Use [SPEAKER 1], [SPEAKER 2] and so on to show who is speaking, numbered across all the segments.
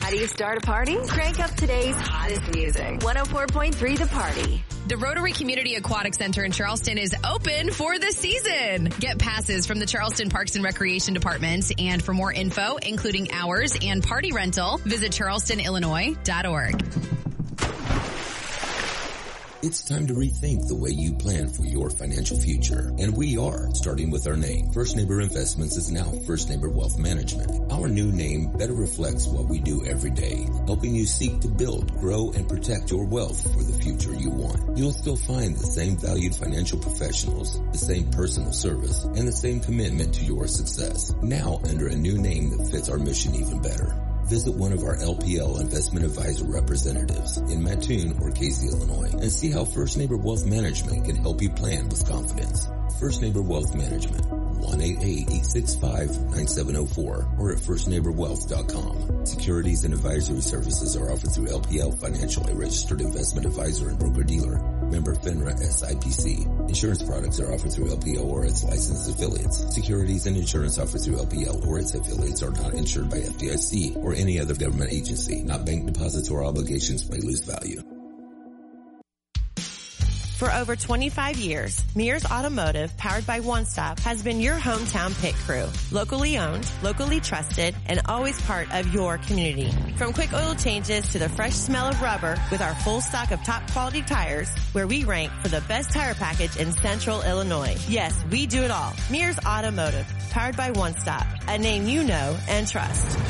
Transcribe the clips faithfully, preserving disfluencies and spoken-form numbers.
[SPEAKER 1] How do you start a party? Crank up today's hottest music. one oh four point three The Party.
[SPEAKER 2] The Rotary Community Aquatic Center in Charleston is open for the season. Get passes from the Charleston Parks and Recreation Department. And for more info, including hours and party rental, visit charleston illinois dot org.
[SPEAKER 3] It's time to rethink the way you plan for your financial future. And we are, starting with our name. First Neighbor Investments is now First Neighbor Wealth Management. Our new name better reflects what we do every day, helping you seek to build, grow, and protect your wealth for the future you want. You'll still find the same valued financial professionals, the same personal service, and the same commitment to your success. Now under a new name that fits our mission even better. Visit one of our L P L Investment Advisor representatives in Mattoon or Casey, Illinois, and see how First Neighbor Wealth Management can help you plan with confidence. First Neighbor Wealth Management, one eight eight, eight six five, nine seven zero four or at first neighbor wealth dot com. Securities and advisory services are offered through L P L Financial, a registered investment advisor and broker-dealer. Member FINRA S I P C. Insurance products are offered through L P L or its licensed affiliates. Securities and insurance offered through L P L or its affiliates are not insured by F D I C or any other government agency. Not bank deposits or obligations may lose value.
[SPEAKER 4] For over twenty-five years, Mears Automotive, powered by One Stop, has been your hometown pit crew. Locally owned, locally trusted, and always part of your community. From quick oil changes to the fresh smell of rubber, with our full stock of top quality tires, where we rank for the best tire package in Central Illinois. Yes, we do it all. Mears Automotive, powered by One Stop, a name you know and trust.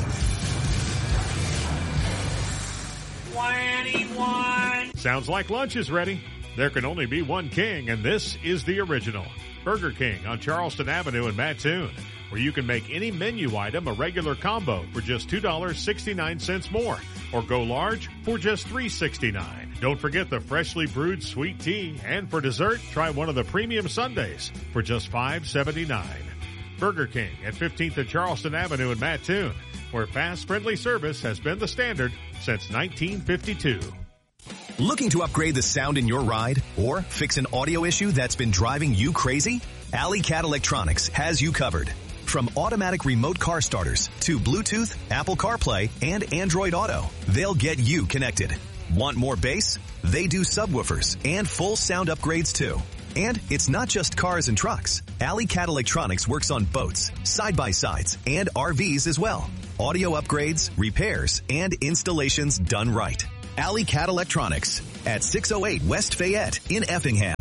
[SPEAKER 5] twenty-one Sounds like lunch is ready. There can only be one king, and this is the original. Burger King on Charleston Avenue in Mattoon, where you can make any menu item a regular combo for just two dollars and sixty-nine cents more, or go large for just three dollars and sixty-nine cents. Don't forget the freshly brewed sweet tea, and for dessert, try one of the premium sundaes for just five dollars and seventy-nine cents. Burger King at fifteenth and Charleston Avenue in Mattoon, where fast, friendly service has been the standard since nineteen fifty-two.
[SPEAKER 6] Looking to upgrade the sound in your ride or fix an audio issue that's been driving you crazy? Alley Cat Electronics has you covered. From automatic remote car starters to Bluetooth, Apple CarPlay, and Android Auto, they'll get you connected. Want more bass? They do subwoofers and full sound upgrades too. And it's not just cars and trucks. Alley Cat Electronics works on boats, side-by-sides, and R Vs as well. Audio upgrades, repairs, and installations done right. Alley Cat Electronics at six oh eight West Fayette in Effingham.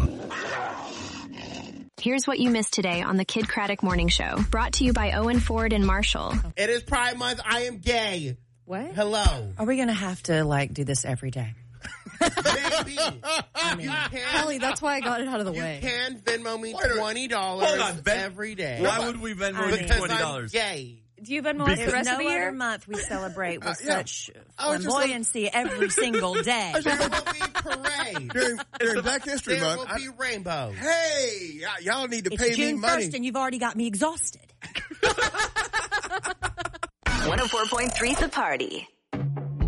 [SPEAKER 7] Here's what you missed today on the Kid Craddock Morning Show. Brought to you by Owen Ford and Marshall.
[SPEAKER 8] It is Pride Month. I am gay.
[SPEAKER 4] What?
[SPEAKER 8] Hello.
[SPEAKER 9] Are we going to have to, like, do this every day?
[SPEAKER 8] Baby.
[SPEAKER 9] I mean, Kelly, that's why I got it out of the
[SPEAKER 8] you
[SPEAKER 9] way.
[SPEAKER 8] You can Venmo me twenty dollars
[SPEAKER 10] Hold on, ben-
[SPEAKER 8] every day.
[SPEAKER 10] Why would we Venmo you twenty dollars?
[SPEAKER 8] Because I'm gay.
[SPEAKER 9] Do you Venmo us the rest
[SPEAKER 4] no
[SPEAKER 9] of the year?
[SPEAKER 4] other month we celebrate with uh, yeah. such flamboyancy
[SPEAKER 10] like,
[SPEAKER 4] every single day.
[SPEAKER 8] There will be parade.
[SPEAKER 10] During, during Black History
[SPEAKER 8] there
[SPEAKER 10] Month.
[SPEAKER 8] There will be rainbow.
[SPEAKER 10] Hey, y- y'all need to
[SPEAKER 4] it's
[SPEAKER 10] pay
[SPEAKER 4] June
[SPEAKER 10] me money.
[SPEAKER 4] first and you've already got me exhausted.
[SPEAKER 1] one oh four point three The Party.